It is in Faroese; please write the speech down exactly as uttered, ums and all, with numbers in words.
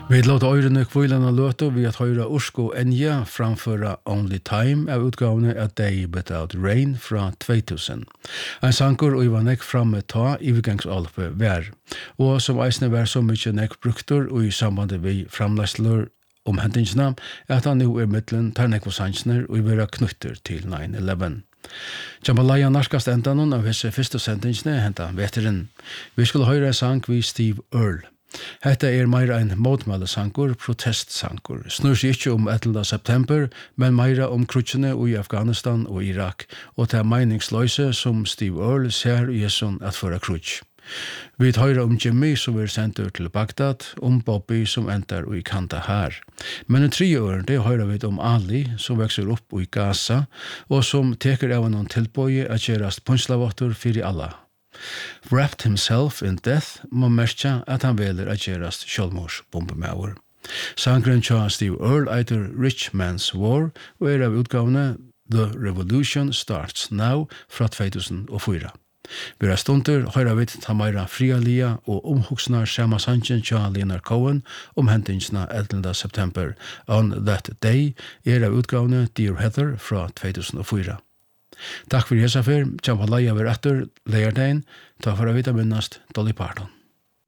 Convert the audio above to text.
Vi låter øyrene kvilene løte ved at høyre Ursko Enja framføre Only Time av utgavene A Day Without Rain fra två tusen. En sanker og var nekk framme ta ivergangsalpe vær, og som eisne var så mye nekk brukter og i sambandet vi framlegsler om hendingsene, at han nå er middelen tar nekk og sansner og være knutter til nine eleven. Jambalaya narskast enda noen av hese første sendingsene henta veteren. Vi skulle høre en sang vi Steve Earle. Hetta er meira ein mótmælasangur, protestsangur. Snur seg ikkje om ellevte september, men meira om krutsjene i Afghanistan og Irak, og det er meiningsløse som Steve Earle ser i Jesun at føra krutsj. Vi høyrer om Jimmy som er sendt ut til Bagdad, om Bobby som ender i Kandahar. Men i tre år det høyrer vi om Ali som vekser opp i Gaza, og som teker av noen tilbøye at gjerast punslavotter fyrir Allah. Wrapped himself in death må merke at han veler at gjerast sjølvmordsbombemauer. Sangren tja Steve Earle eiter Rich Man's War og er av utgavene The Revolution Starts Now fra två tusen og fyra. Vi er stunder høyra vidt ta meira frialia og omhugsnar sama sanchen tja Leonard Cohen om hendingsna ellevte september. On That Day er av utgavene Dear Heather fra två tusen og fyra. Takk for Jesafer, Jambalaya ver etter, leierdein, ta for å vite minnast Dolly Parton.